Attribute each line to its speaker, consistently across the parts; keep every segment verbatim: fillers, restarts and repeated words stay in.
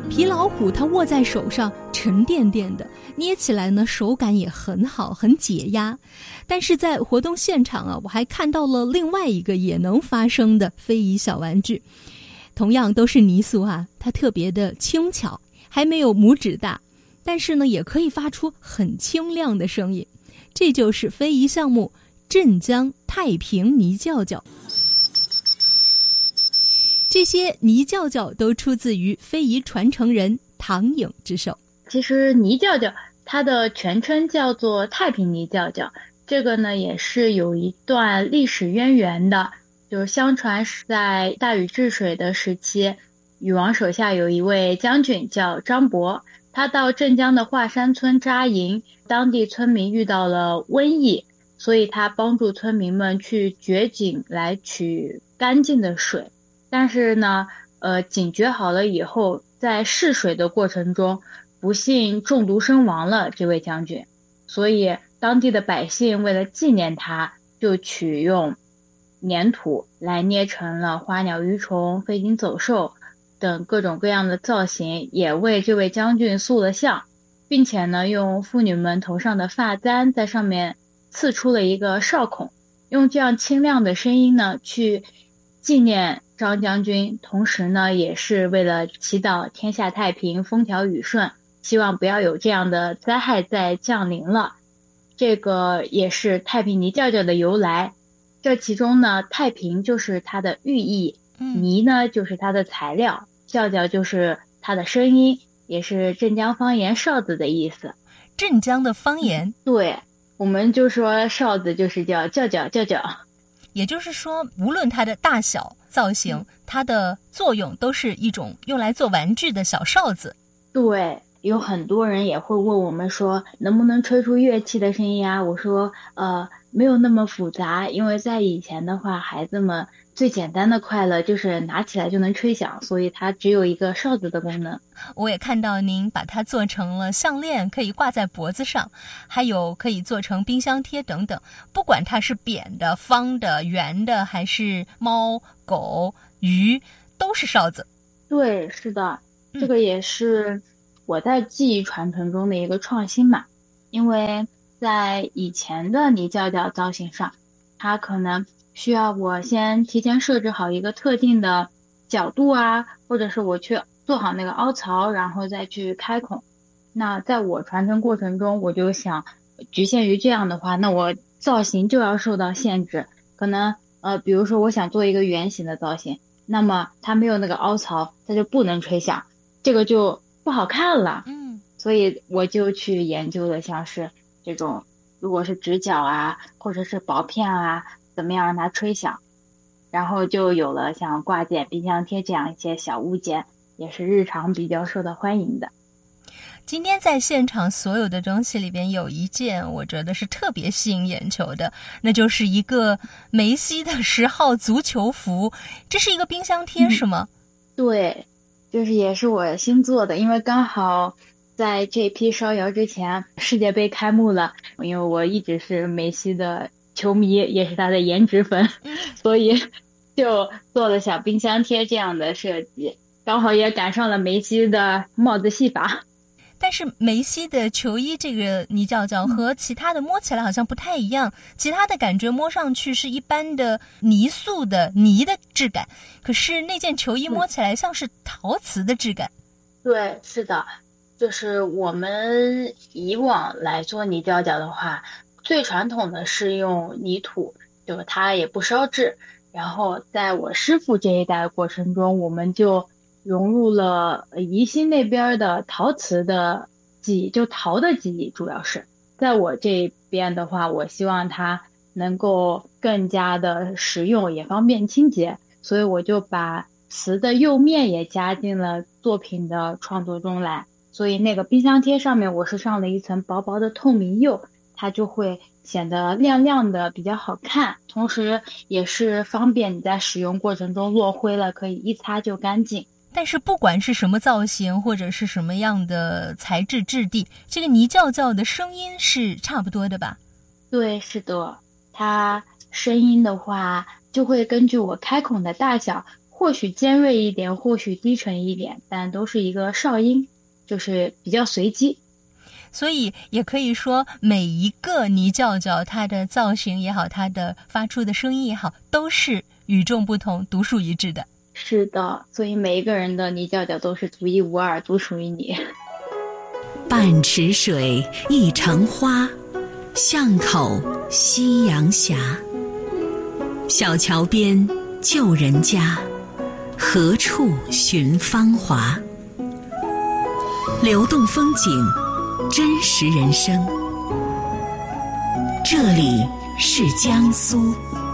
Speaker 1: 皮老虎它握在手上沉甸甸的，捏起来呢手感也很好，很解压。但是在活动现场啊，我还看到了另外一个也能发声的非遗小玩具，同样都是泥塑啊，它特别的轻巧，还没有拇指大，但是呢也可以发出很清亮的声音。这就是非遗项目镇江太平泥叫叫。这些泥叫叫都出自于非遗传承人唐颖之手。
Speaker 2: 其实泥叫叫它的全称叫做太平泥叫叫，这个呢也是有一段历史渊源的，就是相传是在大禹治水的时期，禹王手下有一位将军叫张伯，他到镇江的华山村扎营，当地村民遇到了瘟疫，所以他帮助村民们去掘井来取干净的水。但是呢，呃，井掘好了以后，在试水的过程中，不幸中毒身亡了这位将军。所以当地的百姓为了纪念他，就取用粘土来捏成了花鸟鱼虫、飞禽走兽等各种各样的造型，也为这位将军塑了像，并且呢，用妇女们头上的发簪在上面刺出了一个哨孔，用这样清亮的声音呢，去纪念张将军，同时呢，也是为了祈祷天下太平、风调雨顺，希望不要有这样的灾害再降临了。这个也是太平泥叫叫的由来。这其中呢，太平就是它的寓意，泥呢就是它的材料，叫叫就是它的声音，也是镇江方言哨子的意思。
Speaker 1: 镇江的方言？
Speaker 2: 对，我们就说哨子就是叫叫叫叫叫。
Speaker 1: 也就是说，无论它的大小造型，它的作用都是一种用来做玩具的小哨子。
Speaker 2: 对，有很多人也会问我们说，能不能吹出乐器的声音啊？我说，呃，没有那么复杂，因为在以前的话，孩子们最简单的快乐就是拿起来就能吹响，所以它只有一个哨子的功能。
Speaker 1: 我也看到您把它做成了项链，可以挂在脖子上，还有可以做成冰箱贴等等。不管它是扁的、方的、圆的，还是猫、狗、鱼，都是哨子。
Speaker 2: 对，是的，这个也是我在技艺传承中的一个创新嘛。因为在以前的泥叫叫造型上，它可能需要我先提前设置好一个特定的角度啊，或者是我去做好那个凹槽，然后再去开孔。那在我传承过程中，我就想局限于这样的话，那我造型就要受到限制。可能呃，比如说我想做一个圆形的造型，那么它没有那个凹槽，它就不能吹响，这个就不好看了。
Speaker 1: 嗯，
Speaker 2: 所以我就去研究了像是这种，如果是直角啊，或者是薄片啊，怎么样让它吹响，然后就有了像挂件、冰箱贴这样一些小物件，也是日常比较受到欢迎的。
Speaker 1: 今天在现场所有的东西里边，有一件我觉得是特别吸引眼球的，那就是一个梅西的十号足球服。这是一个冰箱贴、嗯、是吗？
Speaker 2: 对，就是也是我新做的，因为刚好在这批烧窑之前世界杯开幕了，因为我一直是梅西的球迷，也是他的颜值粉，所以就做了小冰箱贴这样的设计，刚好也赶上了梅西的帽子戏法。
Speaker 1: 但是梅西的球衣这个泥叫叫和其他的摸起来好像不太一样，其他的感觉摸上去是一般的泥塑的泥的质感，可是那件球衣摸起来像是陶瓷的质感。
Speaker 2: 对，是的，就是我们以往来做泥叫叫的话，最传统的是用泥土，就是它也不烧制，然后在我师傅这一代过程中，我们就融入了宜兴那边的陶瓷的技艺，就陶的技艺。主要是在我这边的话，我希望它能够更加的实用，也方便清洁，所以我就把瓷的釉面也加进了作品的创作中来。所以那个冰箱贴上面我是上了一层薄薄的透明釉，它就会显得亮亮的，比较好看，同时也是方便你在使用过程中落灰了可以一擦就干净。
Speaker 1: 但是不管是什么造型或者是什么样的材质质地，这个泥叫叫的声音是差不多的吧？
Speaker 2: 对，是的，它声音的话就会根据我开孔的大小或许尖锐一点，或许低沉一点，但都是一个少音，就是比较随机。
Speaker 1: 所以也可以说，每一个泥叫叫，它的造型也好，它的发出的声音也好，都是与众不同、独树一帜的。
Speaker 2: 是的，所以每一个人的泥叫叫都是独一无二，独属于你。
Speaker 3: 半池水一城花，巷口夕阳斜。小桥边旧人家，何处寻芳华？流动风景，真实人生。这里是江苏。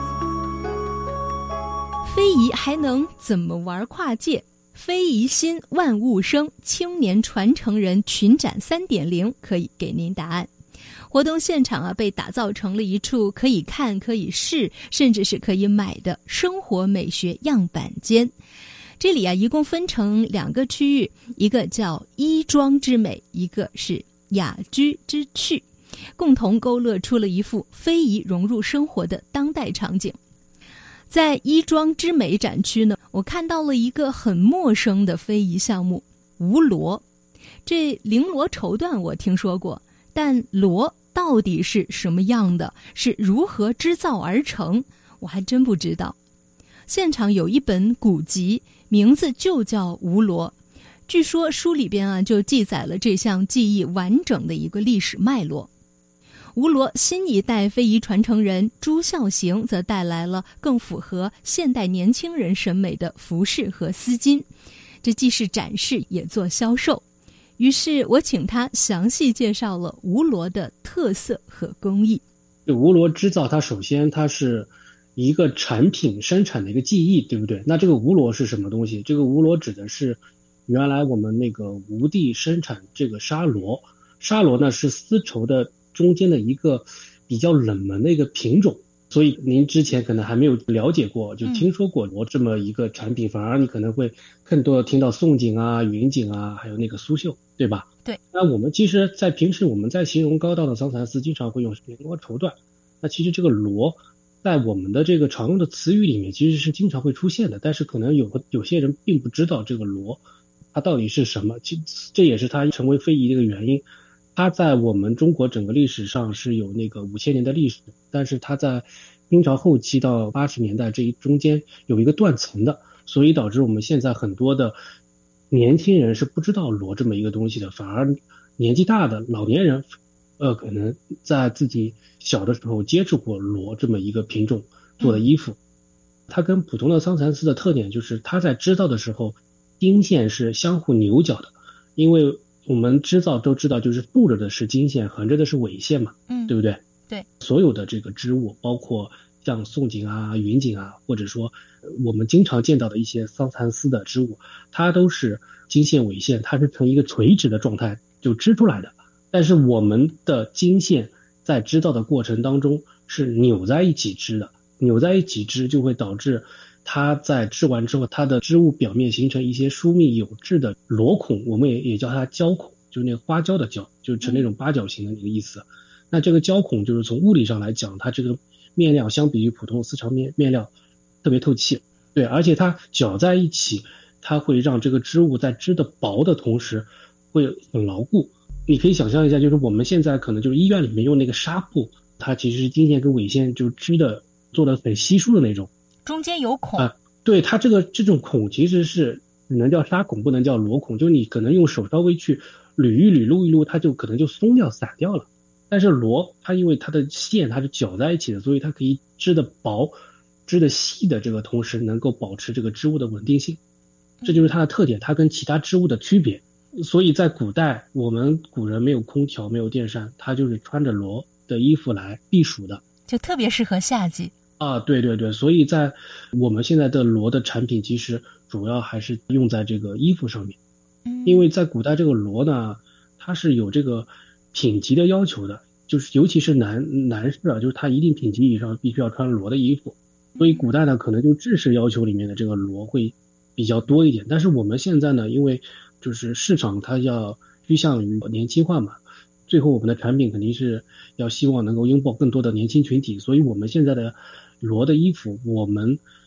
Speaker 1: 非遗还能怎么玩跨界？非遗新，万物生，青年传承人群展 三点零 可以给您答案。活动现场啊，被打造成了一处可以看、可以试，甚至是可以买的生活美学样板间。这里啊，一共分成两个区域，一个叫衣装之美，一个是雅居之趣，共同勾勒出了一幅非遗融入生活的当代场景。在衣装之美展区呢，我看到了一个很陌生的非遗项目——吴罗。这绫罗绸缎我听说过，但罗到底是什么样的，是如何织造而成，我还真不知道。现场有一本古籍，名字就叫吴罗。据说书里边啊，就记载了这项技艺完整的一个历史脉络。吴罗新一代非遗传承人朱孝行则带来了更符合现代年轻人审美的服饰和丝巾，这既是展示也做销售。于是我请他详细介绍了吴罗的特色和工艺。
Speaker 4: 吴罗织造它首先它是一个产品生产的一个技艺，对不对？那这个吴罗是什么东西？这个吴罗指的是原来我们那个吴地生产这个纱罗，纱罗呢是丝绸的中间的一个比较冷门的一个品种，所以您之前可能还没有了解过，就听说过罗这么一个产品，嗯、反而你可能会更多的听到宋锦啊、云锦啊，还有那个苏绣，对吧？
Speaker 1: 对。
Speaker 4: 那我们其实在平时我们在形容高档的桑蚕丝，经常会用绫罗绸缎。那其实这个罗在我们的这个常用的词语里面其实是经常会出现的，但是可能有有些人并不知道这个罗它到底是什么，其这也是它成为非遗的一个原因。它在我们中国整个历史上是有那个五千年的历史，但是它在明朝后期到八十年代这一中间有一个断层的，所以导致我们现在很多的年轻人是不知道罗这么一个东西的，反而年纪大的老年人，呃，可能在自己小的时候接触过罗这么一个品种做的衣服。它跟普通的桑蚕丝的特点就是它在织造的时候，经线是相互扭角的，因为我们织造都知道，就是竖着的是经线，横着的是纬线嘛，嗯，对不对？
Speaker 1: 对，
Speaker 4: 所有的这个织物，包括像宋锦啊、云锦啊，或者说我们经常见到的一些桑蚕丝的织物，它都是经线纬线，它是呈一个垂直的状态就织出来的。但是我们的经线在织造的过程当中是扭在一起织的，扭在一起织就会导致它在织完之后，它的织物表面形成一些疏密有致的螺孔，我们也也叫它胶孔，就是那个花椒的椒，就是成那种八角形的一个意思。那这个胶孔就是从物理上来讲，它这个面料相比于普通丝绸面面料特别透气，对，而且它搅在一起，它会让这个织物在织的薄的同时会很牢固。你可以想象一下，就是我们现在可能就是医院里面用那个纱布，它其实是经线跟纬线就织的做的很稀疏的那种，
Speaker 1: 中间有孔
Speaker 4: 啊、呃，对，它这个这种孔其实是只能叫纱孔，不能叫螺孔，就是你可能用手稍微去捋一捋、撸一撸，它就可能就松掉、散掉了。但是螺它因为它的线它是搅在一起的，所以它可以织的薄、织的细的这个同时能够保持这个织物的稳定性，这就是它的特点，它跟其他织物的区别。所以在古代，我们古人没有空调，没有电扇，他就是穿着螺的衣服来避暑的，
Speaker 1: 就特别适合夏季
Speaker 4: 啊。对对对，所以在我们现在的螺的产品，其实主要还是用在这个衣服上面。嗯，因为在古代这个螺呢，它是有这个品级的要求的，就是尤其是男男士啊，就是他一定品级以上必须要穿螺的衣服。所以古代呢，可能就制式要求里面的这个螺会比较多一点。但是我们现在呢，因为就是市场它要趋向于年轻化嘛，最后我们的产品肯定是要希望能够拥抱更多的年轻群体，所以我们现在的螺的衣服，我们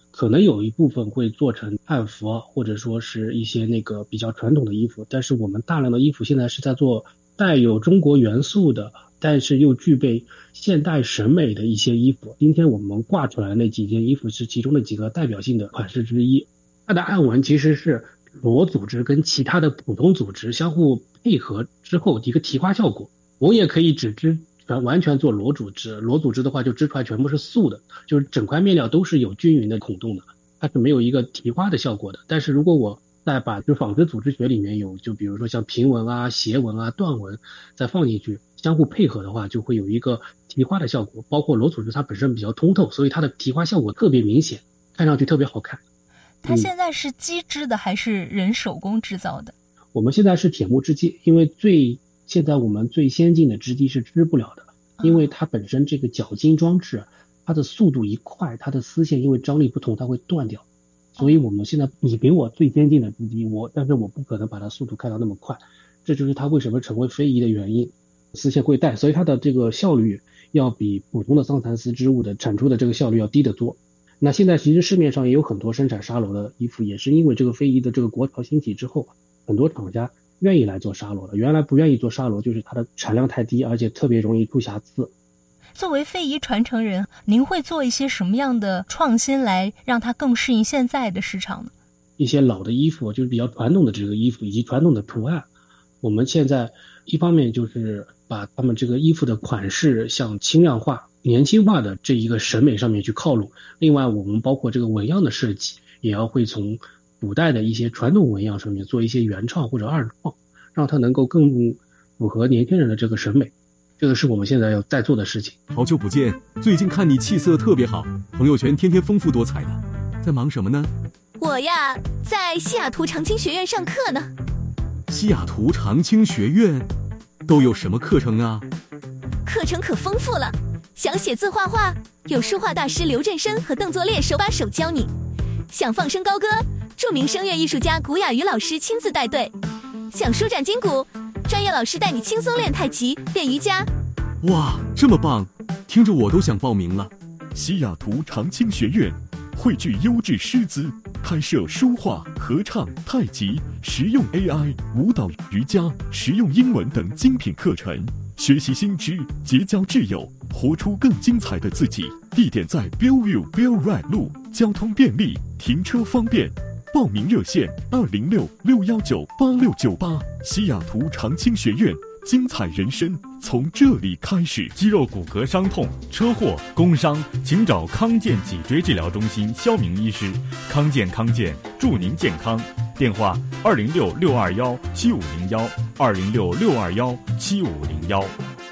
Speaker 4: 可能有一部分会做成汉服啊，或者说是一些那个比较传统的衣服，但是我们大量的衣服现在是在做带有中国元素的，但是又具备现代审美的一些衣服。今天我们挂出来的那几件衣服是其中的几个代表性的款式之一。它的暗纹其实是裸组织跟其他的普通组织相互配合之后一个提花效果。我也可以只织全完全做裸组织，裸组织的话就织出来全部是素的，就是整块面料都是有均匀的孔洞的，它是没有一个提花的效果的。但是如果我再把就纺织组织学里面有就比如说像平纹啊、斜纹啊、段纹再放进去相互配合的话，就会有一个提花的效果。包括裸组织它本身比较通透，所以它的提花效果特别明显，看上去特别好看。
Speaker 1: 它现在是机织的还是人手工制造的？
Speaker 4: 我们现在是铁木织机，因为最现在我们最先进的织机是织不了的，因为它本身这个绞金装置，它的速度一快，它的丝线因为张力不同，它会断掉。所以我们现在你给我最先进的织机，我但是我不可能把它速度开到那么快，这就是它为什么成为非遗的原因。丝线会带，所以它的这个效率要比普通的桑蚕丝织物的产出的这个效率要低得多。那现在其实市面上也有很多生产纱罗的衣服，也是因为这个非遗的这个国潮兴起之后，很多厂家愿意来做纱罗的，原来不愿意做纱罗就是它的产量太低，而且特别容易出瑕疵。
Speaker 1: 作为非遗传承人，您会做一些什么样的创新来让它更适应现在的市场呢？
Speaker 4: 一些老的衣服，就是比较传统的这个衣服以及传统的图案，我们现在一方面就是把他们这个衣服的款式向轻量化、年轻化的这一个审美上面去靠拢，另外我们包括这个纹样的设计也要会从古代的一些传统纹样上面做一些原创或者二创，让它能够更符合年轻人的这个审美，这个是我们现在要在做的事情。
Speaker 5: 好久不见，最近看你气色特别好，朋友圈天天丰富多彩的，在忙什么呢？
Speaker 6: 我呀，在西雅图长青学院上课呢。
Speaker 5: 西雅图长青学院都有什么课程啊？
Speaker 6: 课程可丰富了，想写字画画，有书画大师刘振生和邓作烈手把手教你；想放声高歌，著名声乐艺术家古雅瑜老师亲自带队；想舒展筋骨，专业老师带你轻松练太极、练瑜伽。
Speaker 5: 哇，这么棒，听着我都想报名了。
Speaker 7: 西雅图长青学院汇聚优质师资，开设书画、合唱、太极、实用 A I、舞蹈、瑜伽、实用英文等精品课程，学习新知，结交挚友，活出更精彩的自己。地点在 Bellevue Bell Ride 路，交通便利，停车方便。报名热线二零六六幺九八六九八。西雅图长青学院，精彩人生从这里开始。
Speaker 8: 肌肉骨骼伤痛、车祸、工伤，请找康健脊椎治疗中心肖明医师。康健康健，祝您健康。电话二零六六二幺七五零幺，二零六六二幺七五零幺。